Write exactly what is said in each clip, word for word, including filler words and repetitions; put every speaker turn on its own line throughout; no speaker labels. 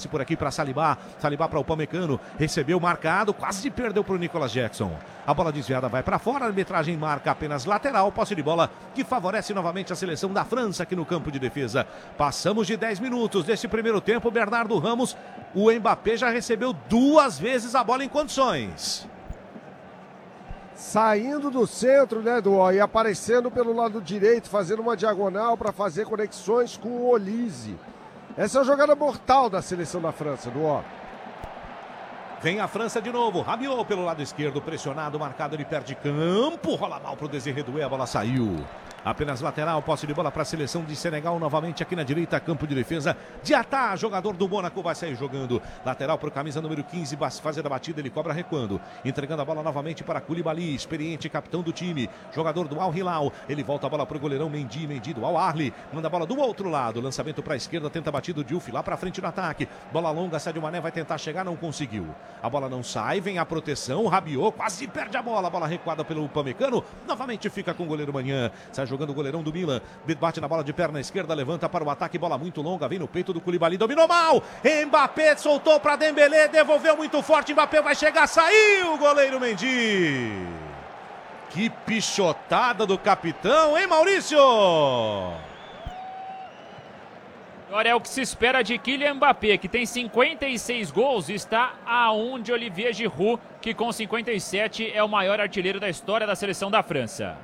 passe por aqui para Saliba. Saliba para o Upamecano. Recebeu marcado, quase perdeu para o Nicolas Jackson. A bola desviada vai para fora, a arbitragem marca apenas lateral, posse de bola que favorece novamente a seleção da França aqui no campo de defesa. Passamos de dez minutos desse primeiro tempo, Bernardo Ramos, o Mbappé já recebeu duas vezes a bola em condições.
Saindo do centro, né, Duó, e aparecendo pelo lado direito, fazendo uma diagonal para fazer conexões com o Olise. Essa é a jogada mortal da seleção da França, Duó.
Vem a França de novo, Rabiot pelo lado esquerdo, pressionado, marcado, ele perde campo, rola mal pro Désiré Doué, a bola saiu. Apenas lateral, posse de bola para a seleção de Senegal, novamente aqui na direita, campo de defesa. Diatá, jogador do Mônaco, vai sair jogando. Lateral para o camisa número quinze, fazendo a batida, ele cobra recuando. Entregando a bola novamente para Koulibaly, experiente capitão do time. Jogador do Al Hilal, ele volta a bola para o goleirão Mendy, Mendy do Al Ahly. Manda a bola do outro lado, lançamento para a esquerda, tenta a batida do Diouf lá para frente no ataque. Bola longa, Sadio Mané vai tentar chegar, não conseguiu. A bola não sai, vem a proteção, Rabiot quase perde a bola. A bola recuada pelo Upamecano, novamente fica com o goleiro Manhã. Sai jogando o goleirão do Milan, bate na bola de perna esquerda, levanta para o ataque, bola muito longa, vem no peito do Koulibaly, dominou mal, Mbappé soltou para Dembélé, devolveu muito forte, Mbappé vai chegar, saiu o goleiro Mendy. Que pichotada do capitão, hein, Maurício?
Agora é o que se espera de Kylian Mbappé, que tem cinquenta e seis gols e está a um de Olivier Giroud, que com cinquenta e sete é o maior artilheiro da história da seleção da França.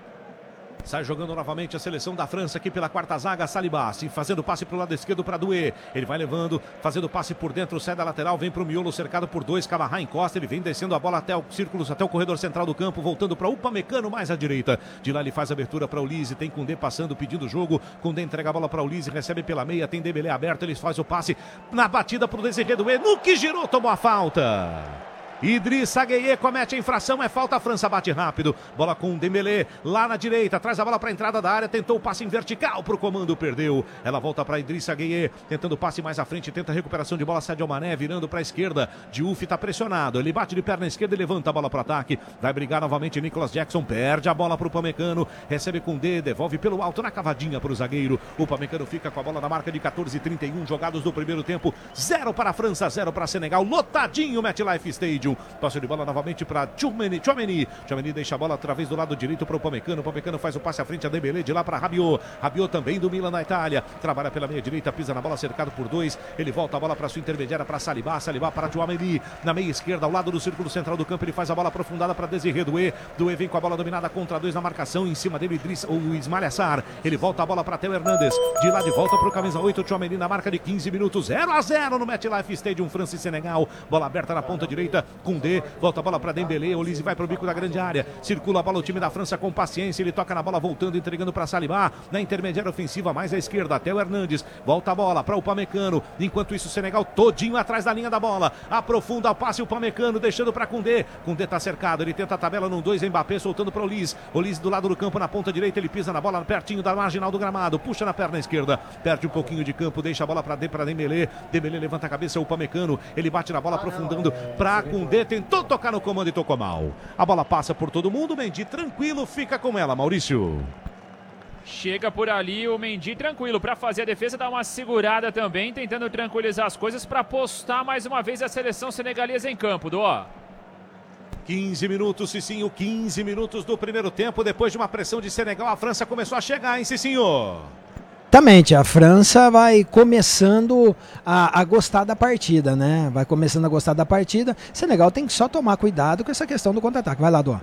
Sai jogando novamente a seleção da França aqui pela quarta zaga, Saliba, assim, fazendo passe para o lado esquerdo para Doué. Ele vai levando, fazendo passe por dentro, sai da lateral, vem para o miolo, cercado por dois, Camarra encosta, ele vem descendo a bola até o círculo, até o corredor central do campo, voltando para Upamecano mais à direita. De lá ele faz a abertura para o Olise, tem Koundé passando, pedindo jogo. Koundé entrega a bola para o Olise, recebe pela meia, tem Dembélé aberto, ele faz o passe na batida para o Désiré Doué, no que girou, tomou a falta. Idrissa Gueye comete a infração, é falta, a França bate rápido, bola com Dembélé lá na direita, traz a bola para a entrada da área, tentou o passe em vertical para o comando, perdeu, ela volta para Idrissa Gueye, tentando o passe mais à frente, tenta a recuperação de bola, Sadio Mané virando para a esquerda, Diouf está pressionado, ele bate de perna esquerda e levanta a bola para o ataque, vai brigar novamente Nicolas Jackson, perde a bola para o Upamecano, recebe com D, devolve pelo alto na cavadinha para o zagueiro, o Upamecano fica com a bola na marca de quatorze e trinta e um jogados do primeiro tempo, zero para a França, zero para Senegal, lotadinho MetLife Stadium. Passe de bola novamente para Tchouameni. Tchouameni. Tchouameni deixa a bola através do lado direito para o Upamecano. O Upamecano faz o passe à frente a Dembélé, de lá para Rabiot. Rabiot também do Milan na Itália. Trabalha pela meia direita, pisa na bola, cercado por dois. Ele volta a bola para sua intermediária para Saliba. Saliba para Tchouameni. Na meia esquerda, ao lado do círculo central do campo, ele faz a bola aprofundada para Désiré Doué. Doué vem com a bola dominada contra dois na marcação. Em cima dele, Idriss, o Ismail Assar. Ele volta a bola para Theo Hernandes. De lá de volta para o camisa oito. Tchouameni na marca de quinze minutos. zero a zero no MetLife Stadium, França e Senegal. Bola aberta na ponta direita. Koundé volta a bola para Dembélé, Olise vai para o bico da grande área, circula a bola o time da França com paciência, ele toca na bola voltando, entregando para Saliba, na intermediária ofensiva mais à esquerda, Theo Hernandes, volta a bola para o Upamecano, enquanto isso o Senegal todinho atrás da linha da bola, aprofunda o passe o Upamecano, deixando para Koundé, Koundé está cercado, ele tenta a tabela no dois, Mbappé soltando para o Olise, Olise do lado do campo na ponta direita, ele pisa na bola pertinho da marginal do gramado, puxa na perna esquerda, perde um pouquinho de campo, deixa a bola para Dembélé, Dembélé levanta a cabeça, o Upamecano, ele bate na bola aprofundando para Koundé, tentou tocar no comando e tocou mal. A bola passa por todo mundo, Mendy tranquilo, fica com ela, Maurício.
Chega por ali o Mendy tranquilo para fazer a defesa, dar uma segurada também, tentando tranquilizar as coisas para postar mais uma vez a seleção senegalesa em campo, Dó.
quinze minutos, Cicinho, quinze minutos do primeiro tempo, depois de uma pressão de Senegal, a França começou a chegar, hein, Cicinho?
Exatamente, a França vai começando a, a gostar da partida, né? Vai começando a gostar da partida. Senegal tem que só tomar cuidado com essa questão do contra-ataque. Vai lá, Dó.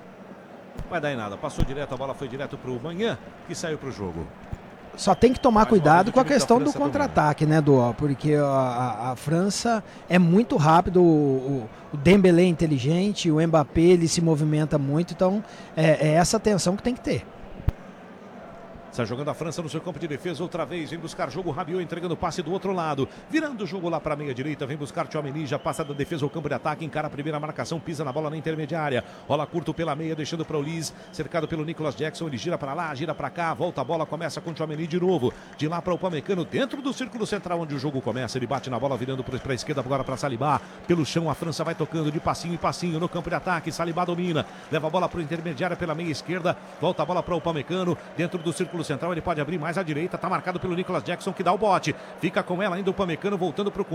Vai dar em nada, passou direto, a bola foi direto para o Manhã, que saiu para o jogo.
Só tem que tomar
Mais
cuidado com a questão do
França
contra-ataque, né, Dó? Porque a, a, a França é muito rápido, o, o Dembélé é inteligente, o Mbappé ele se movimenta muito, então é, é essa atenção que tem que ter.
Está jogando a França no seu campo de defesa outra vez. Vem buscar jogo, Rabiot entregando o passe do outro lado. Virando o jogo lá para a meia direita. Vem buscar Tchouameni, já passa da defesa ao campo de ataque. Encara a primeira marcação, pisa na bola na intermediária. Rola curto pela meia, deixando para o Olise. Cercado pelo Nicolas Jackson. Ele gira para lá, gira para cá. Volta a bola, começa com Tchouameni de novo. De lá para o Upamecano, dentro do círculo central onde o jogo começa. Ele bate na bola, virando para a esquerda, agora para Saliba. Pelo chão, a França vai tocando de passinho em passinho no campo de ataque. Saliba domina. Leva a bola para o intermediário pela meia esquerda. Volta a bola para o Upamecano. Dentro do círculo central, ele pode abrir mais à direita, tá marcado pelo Nicolas Jackson que dá o bote, fica com ela ainda o Upamecano voltando pro